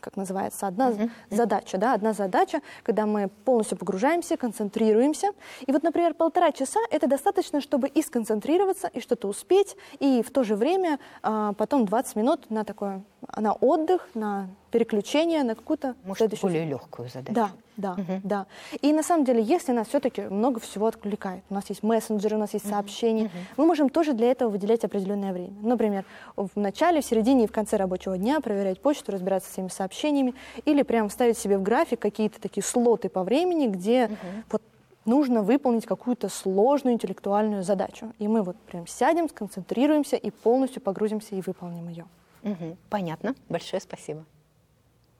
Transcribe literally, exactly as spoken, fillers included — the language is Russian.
как называется, одна Мгм. задача, да, одна задача, когда мы полностью погружаемся, концентрируемся. И вот, например, полтора часа — это достаточно, чтобы и сконцентрироваться, и что-то успеть, и в то же время а, потом двадцать минут на такое, на отдых, на переключение, на какую-то Может, следующую более легкую задачу. Да, да, Мгм. да. И на самом деле, если нас все-таки много всего отвлекает, у нас есть мессенджеры, у нас есть сообщения, мы можем тоже для этого выделять определенное время. Например, в начале, в середине и в конце рабочего дня проверять почту, разбираться с своими сообщениями, или прям ставить себе в график какие-то такие слоты по времени, где вот нужно выполнить какую-то сложную интеллектуальную задачу. И мы вот прям сядем, сконцентрируемся и полностью погрузимся и выполним ее. Мгм. Понятно. Большое спасибо.